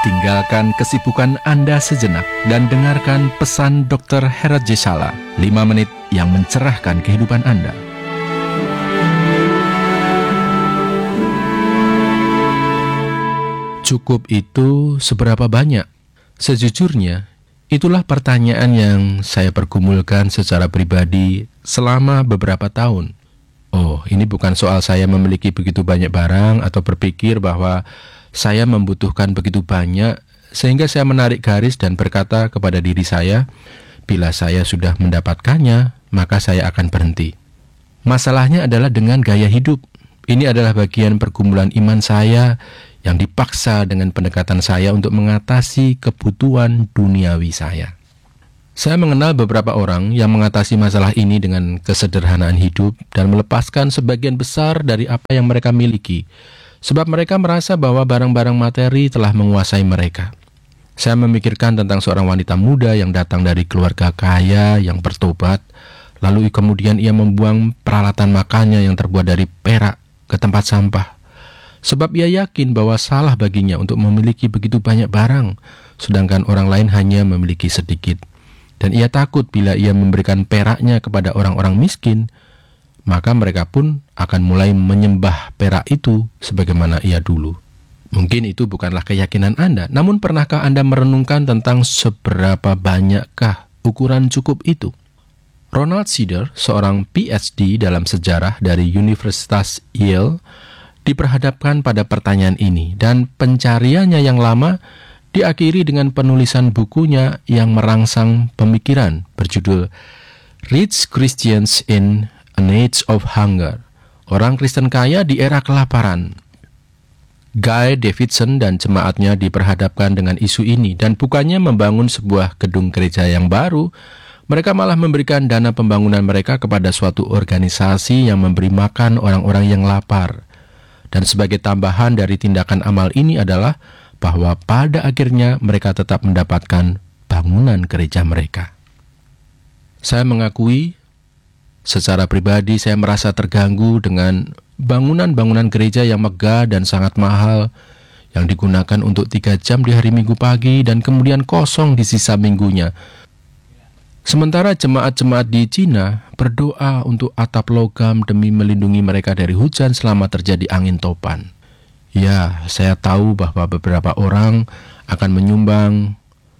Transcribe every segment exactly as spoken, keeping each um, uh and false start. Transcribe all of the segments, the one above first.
Tinggalkan kesibukan Anda sejenak dan dengarkan pesan dokter Herod Jesala, lima menit yang mencerahkan kehidupan Anda. Cukup itu seberapa banyak? Sejujurnya, itulah pertanyaan yang saya pergumulkan secara pribadi selama beberapa tahun. Oh, ini bukan soal saya memiliki begitu banyak barang atau berpikir bahwa saya membutuhkan begitu banyak sehingga saya menarik garis dan berkata kepada diri saya, bila saya sudah mendapatkannya, maka saya akan berhenti. Masalahnya adalah dengan gaya hidup. Ini adalah bagian pergumulan iman saya yang dipaksa dengan pendekatan saya untuk mengatasi kebutuhan duniawi saya. Saya mengenal beberapa orang yang mengatasi masalah ini dengan kesederhanaan hidup dan melepaskan sebagian besar dari apa yang mereka miliki, sebab mereka merasa bahwa barang-barang materi telah menguasai mereka. Saya memikirkan tentang seorang wanita muda yang datang dari keluarga kaya yang bertobat, lalu kemudian ia membuang peralatan makannya yang terbuat dari perak ke tempat sampah. Sebab ia yakin bahwa salah baginya untuk memiliki begitu banyak barang, sedangkan orang lain hanya memiliki sedikit. Dan ia takut bila ia memberikan peraknya kepada orang-orang miskin, maka mereka pun akan mulai menyembah perak itu sebagaimana ia dulu. Mungkin itu bukanlah keyakinan Anda, namun pernahkah Anda merenungkan tentang seberapa banyakkah ukuran cukup itu? Ronald Sider, seorang P H D dalam sejarah dari Universitas Yale, diperhadapkan pada pertanyaan ini, dan pencariannya yang lama diakhiri dengan penulisan bukunya yang merangsang pemikiran berjudul Rich Christians in an Age of Hunger, Orang Kristen Kaya di Era Kelaparan. Guy Davidson dan jemaatnya diperhadapkan dengan isu ini, dan bukannya membangun sebuah gedung gereja yang baru, mereka malah memberikan dana pembangunan mereka kepada suatu organisasi yang memberi makan orang-orang yang lapar. Dan sebagai tambahan dari tindakan amal ini adalah bahwa pada akhirnya mereka tetap mendapatkan bangunan gereja mereka. Saya mengakui, secara pribadi saya merasa terganggu dengan bangunan-bangunan gereja yang megah dan sangat mahal, yang digunakan untuk tiga jam di hari Minggu pagi dan kemudian kosong di sisa minggunya. Sementara jemaat-jemaat di Cina berdoa untuk atap logam demi melindungi mereka dari hujan selama terjadi angin topan. Ya, saya tahu bahwa beberapa orang akan menyumbang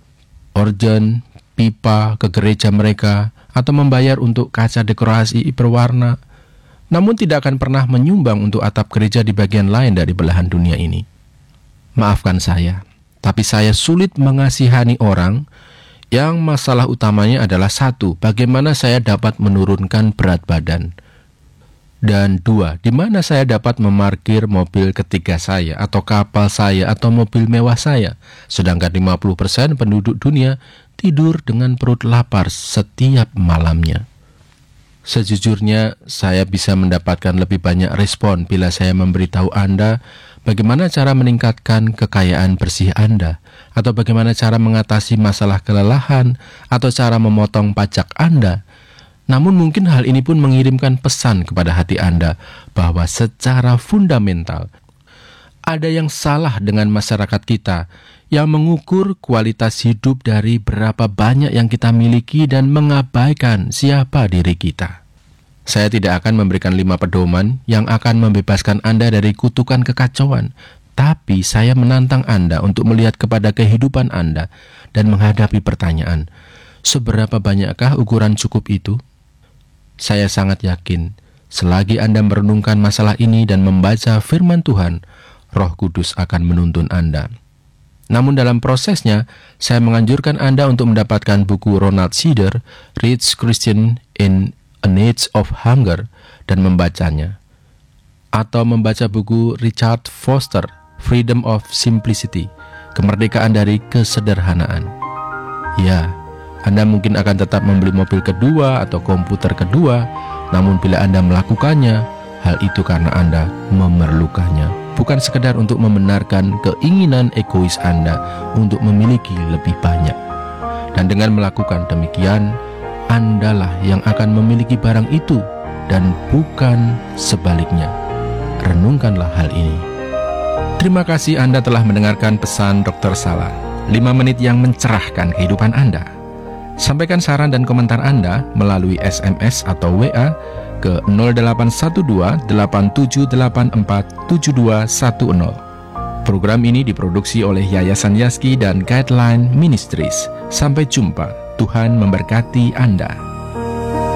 organ, pipa ke gereja mereka atau membayar untuk kaca dekorasi berwarna, namun tidak akan pernah menyumbang untuk atap gereja di bagian lain dari belahan dunia ini. Maafkan saya, tapi saya sulit mengasihani orang yang masalah utamanya adalah satu, bagaimana saya dapat menurunkan berat badan. Dan dua, di mana saya dapat memarkir mobil ketiga saya, atau kapal saya, atau mobil mewah saya, sedangkan lima puluh persen penduduk dunia tidur dengan perut lapar setiap malamnya. Sejujurnya, saya bisa mendapatkan lebih banyak respon bila saya memberitahu Anda bagaimana cara meningkatkan kekayaan bersih Anda, atau bagaimana cara mengatasi masalah kelelahan, atau cara memotong pajak Anda. Namun mungkin hal ini pun mengirimkan pesan kepada hati Anda bahwa secara fundamental ada yang salah dengan masyarakat kita yang mengukur kualitas hidup dari berapa banyak yang kita miliki dan mengabaikan siapa diri kita. Saya tidak akan memberikan lima pedoman yang akan membebaskan Anda dari kutukan kekacauan, tapi saya menantang Anda untuk melihat kepada kehidupan Anda dan menghadapi pertanyaan, seberapa banyakkah ukuran cukup itu? Saya sangat yakin, selagi Anda merenungkan masalah ini dan membaca firman Tuhan, Roh Kudus akan menuntun Anda. Namun dalam prosesnya, saya menganjurkan Anda untuk mendapatkan buku Ronald Sider, Rich Christian in an Age of Hunger, dan membacanya. Atau membaca buku Richard Foster, Freedom of Simplicity, Kemerdekaan dari Kesederhanaan. Ya, Anda mungkin akan tetap membeli mobil kedua atau komputer kedua, namun bila Anda melakukannya, hal itu karena Anda memerlukannya, bukan sekedar untuk membenarkan keinginan egois Anda untuk memiliki lebih banyak. Dan dengan melakukan demikian, Andalah yang akan memiliki barang itu dan bukan sebaliknya. Renungkanlah hal ini. Terima kasih Anda telah mendengarkan pesan dokter Sala, lima menit yang mencerahkan kehidupan Anda. Sampaikan saran dan komentar Anda melalui S M S atau W A ke nol delapan satu dua delapan tujuh delapan empat tujuh dua satu nol. Program ini diproduksi oleh Yayasan Yazki dan Guideline Ministries. Sampai jumpa, Tuhan memberkati Anda.